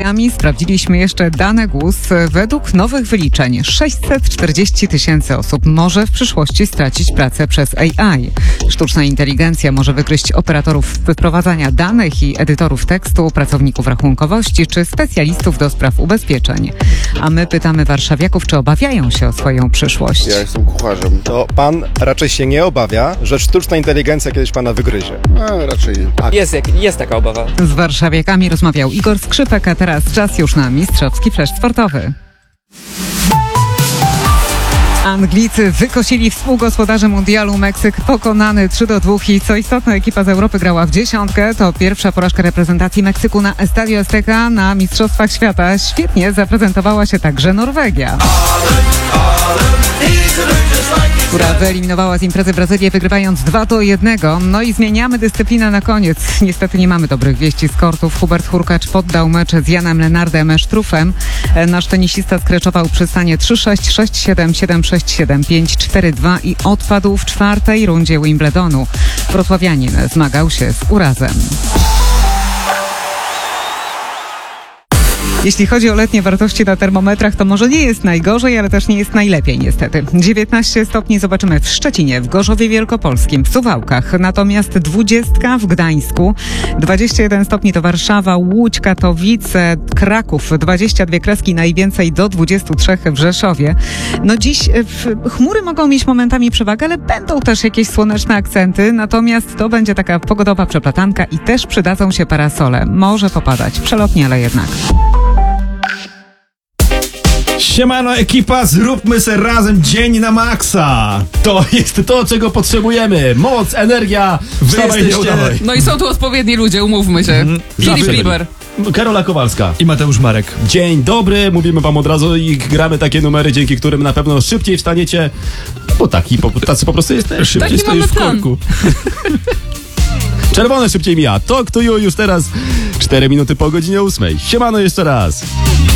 mediami sprawdziliśmy jeszcze dane GUS. Według nowych wyliczeń 640 000 osób może w przyszłości stracić pracę przez AI. Sztuczna inteligencja może wykryć operatorów wyprowadzania danych i edytorów tekstu, pracowników rachunkowości czy specjalistów do spraw ubezpieczeń. A my pytamy warszawiaków, czy obawiają się o swoją przyszłość. Ja jestem kucharzem. To pan raczej się nie obawia, że sztuczna inteligencja kiedyś pana wygryzie? Raczej tak. Jest taka obawa. Z warszawiakami rozmawiał Igor Skrzypek, a teraz czas już na mistrzowski flesz sportowy. Anglicy wykosili współgospodarze mundialu. Meksyk pokonany 3-2 i co istotne, ekipa z Europy grała w dziesiątkę. To pierwsza porażka reprezentacji Meksyku na Estadio Azteca na Mistrzostwach Świata. Świetnie zaprezentowała się także Norwegia, która wyeliminowała z imprezy Brazylię, wygrywając 2-1. No i zmieniamy dyscyplinę na koniec. Niestety nie mamy dobrych wieści z kortów. Hubert Hurkacz poddał mecz z Janem Lenardem Sztrufem. Nasz tenisista skreczował przy stanie 3-6, 6-7, 7-6, 7-5, 4-2 i odpadł w czwartej rundzie Wimbledonu. Wrocławianin zmagał się z urazem. Jeśli chodzi o letnie wartości na termometrach, to może nie jest najgorzej, ale też nie jest najlepiej niestety. 19 stopni zobaczymy w Szczecinie, w Gorzowie Wielkopolskim, w Suwałkach, natomiast 20 w Gdańsku, 21 stopni to Warszawa, Łódź, Katowice, Kraków, 22 kreski, najwięcej do 23 w Rzeszowie. No dziś chmury mogą mieć momentami przewagę, ale będą też jakieś słoneczne akcenty, natomiast to będzie taka pogodowa przeplatanka i też przydadzą się parasole. Może popadać, przelotnie, ale jednak. Siemano ekipa, zróbmy se razem dzień na maksa. To jest to, czego potrzebujemy. Moc, energia, wstawaj, nie udawaj. No i są tu odpowiedni ludzie, umówmy się. Filip Liber, Karola Kowalska i Mateusz Marek. Dzień dobry, mówimy wam od razu i gramy takie numery, dzięki którym na pewno szybciej wstaniecie, bo tacy po prostu jesteśmy. Szybciej stoisz w korku. Czerwone szybciej mija. Talk to you już teraz 4 minuty po godzinie 8. Siemano jeszcze raz.